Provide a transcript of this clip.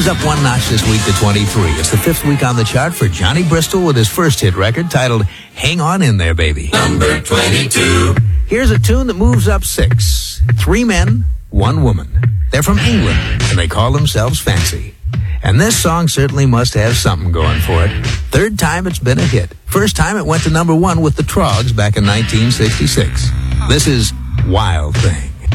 moves up one notch this week to 23. It's the 5th week on the chart for Johnny Bristol with his first hit record titled Hang On In There, Baby. Number 22. Here's a tune that moves up 6. 3 men, 1 woman. They're from England, and they call themselves Fancy. And this song certainly must have something going for it. 3rd time it's been a hit. First time it went to number 1 with the Troggs back in 1966. This is Wild Thing.